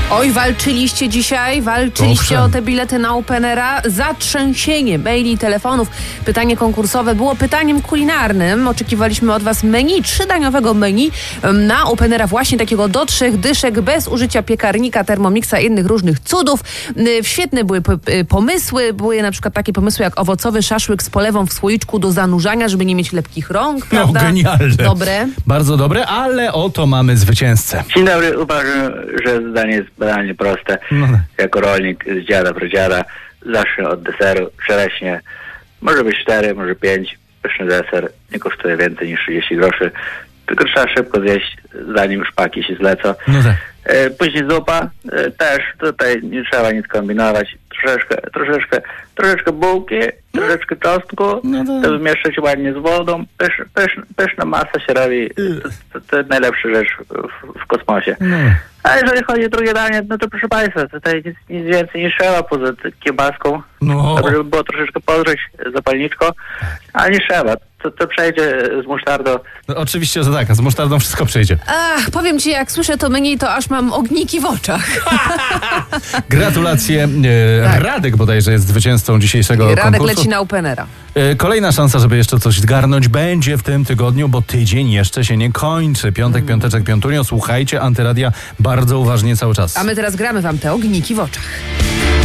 Oj, walczyliście dzisiaj, walczyliście Owszem. o te bilety na Openera. Zatrzęsienie maili i telefonów. Pytanie konkursowe było pytaniem kulinarnym. Oczekiwaliśmy od was menu, 3-daniowego menu na Openera, właśnie takiego do 3 dyszek, bez użycia piekarnika, Thermomixa i innych różnych cudów. Świetne były pomysły. Były na przykład takie pomysły jak owocowy szaszłyk z polewą w słoiczku do zanurzania, żeby nie mieć lepkich rąk, prawda? No, genialne. Dobre. Bardzo dobre, ale oto mamy zwycięzcę. Dzień dobry, uważam, że zadanie jest banalnie proste. No. Jako rolnik z dziada pradziada zacznę od deseru, czereśnie. Może być 4, może 5. Pyszny deser nie kosztuje więcej niż 30 groszy. Tylko trzeba szybko zjeść, zanim szpaki się zlecą. No tak. Później zupa. Też tutaj nie trzeba nic kombinować. Troszeczkę bułki, troszeczkę czosnku. No tak. To wymieszać ładnie z wodą. Pyszna masa się robi. To jest najlepsza rzecz w kosmosie. No. A jeżeli chodzi o drugie danie, no to proszę Państwa, tutaj nic więcej nie trzeba poza kiełbaską. No. Żeby było troszeczkę podgrzeć zapalniczko, ale nie trzeba. To przejdzie z musztardą. No, oczywiście, że tak, a z musztardą wszystko przejdzie. Ach, powiem ci, jak słyszę to menu, to aż mam ogniki w oczach. Gratulacje. Tak. Radek bodajże jest zwycięzcą dzisiejszego Radek konkursu. leci na Openera. Kolejna szansa, żeby jeszcze coś zgarnąć, będzie w tym tygodniu, bo tydzień jeszcze się nie kończy. Piąteczek, piątunio. Słuchajcie Antyradia bardzo uważnie cały czas. A my teraz gramy wam te ogniki w oczach.